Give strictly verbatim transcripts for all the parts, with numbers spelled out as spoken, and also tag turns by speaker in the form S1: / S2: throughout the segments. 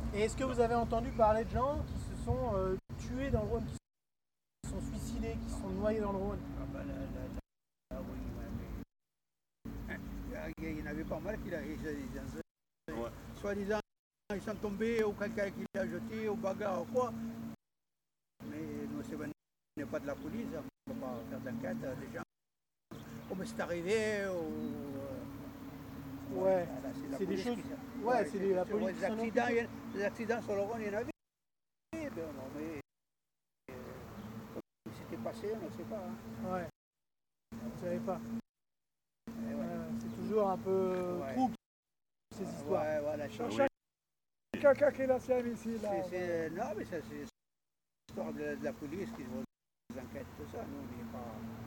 S1: Et est-ce que vous avez entendu parler de gens qui se sont euh, tués dans le Rhône, qui se sont suicidés, qui se sont noyés dans le Rhône?
S2: Ah bah, là, là, là, oui, mais, mais, il y en avait pas mal qui l'avaient ouais. Soi-disant, ils sont tombés ou quelqu'un qui l'a jeté au bagarre ou quoi. Mais nous, ce n'est pas de la police, on ne peut pas faire d'enquête des gens. Comme c'est arrivé ou.
S1: Ouais,
S2: Voilà,
S1: c'est des choses.
S2: Qui...
S1: Ouais, ouais c'est la police.
S2: Ouais, des, accidents, il y a, des accidents sur le Rhône, il y en avait. Non, mais. Euh, comme c'était passé, on ne sait pas. Hein.
S1: Ouais. Vous ne savez pas.
S2: Ouais.
S1: Euh, c'est toujours un peu ouais. trouble, ces histoires.
S2: Ouais, voilà.
S1: Cherchez oui. quelqu'un qui est la sienne ici. Là,
S2: c'est, c'est... Non, mais ça, c'est l'histoire de, de la police qui voit des enquêtes, tout ça. Nous, on n'est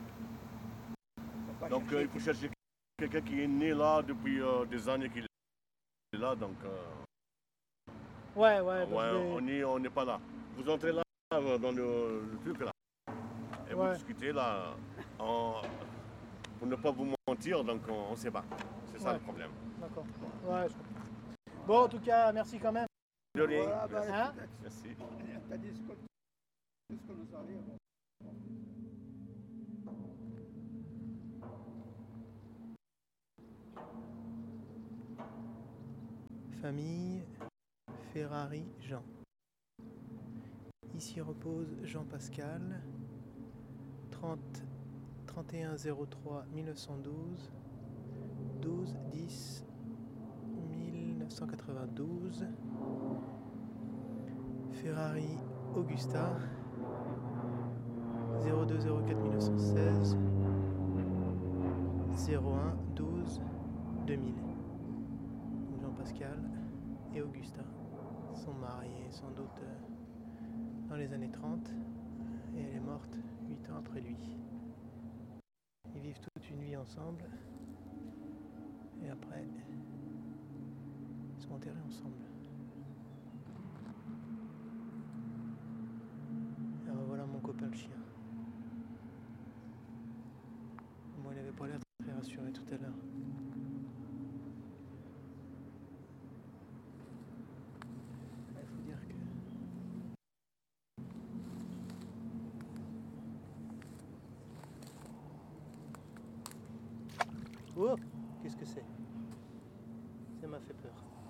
S2: pas.
S3: Donc, euh, il faut chercher quelqu'un qui est né là depuis euh, des années qu'il est là, donc. Euh...
S1: Ouais, ouais.
S3: ouais
S1: les...
S3: on n'est on pas là. Vous entrez là, dans le, le truc là. Et ouais. vous discutez là, en, pour ne pas vous mentir, donc on ne sait pas. C'est ça ouais. le problème.
S1: D'accord. Ouais, je comprends. Bon, en tout cas, merci quand même.
S3: De rien.
S2: Voilà, bah,
S3: hein merci.
S2: T'as dit ce qu'on nous a dit.
S4: Famille Ferrari Jean. Ici repose Jean-Pascal, trente, trente et un zéro trois mille neuf cent douze, douze dix mille neuf cent quatre-vingt-douze. Ferrari Augusta, zéro deux zéro quatre mille neuf cent seize, zéro un douze deux mille. Jean-Pascal et Augusta sont mariés sans doute dans les années trente et elle est morte huit ans après lui. Ils vivent toute une vie ensemble et après ils sont enterrés ensemble. Et revoilà mon copain le chien. Moi il n'avait pas l'air très rassuré tout à l'heure. Oh, qu'est-ce que c'est? Ça m'a fait peur.